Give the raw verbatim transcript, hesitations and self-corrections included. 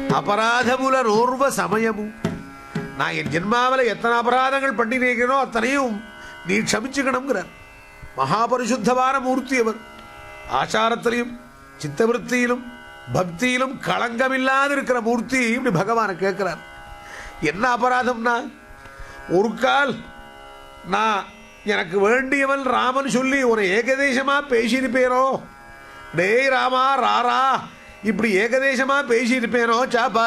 அபராதமுல நோர்வ சமயமும், நான் என் ஜென்மாவில் எத்தனை அபராதங்கள் பண்ணி நிற்கிறனோ அத்தனையும் நீ க்ஷமிச்சுக்கணுங்கிறார். மகாபரிசுத்தமான மூர்த்தி அவர். ஆச்சாரத்திலையும் சித்தவருத்தியிலும் பக்தியிலும் களங்கமில்லாது இருக்கிற மூர்த்தி. இப்படி பகவானை கேட்கிறார், என்ன அபராதம்னா, ஒரு கால் நான் எனக்கு வேண்டியவன் ராமன் சொல்லி ஒரு ஏகதேசமா பேசியிருப்பேனோ, டேய் ராமா ராரா இப்படி ஏகதேசமா பேசியிருப்பேனோ சாப்பா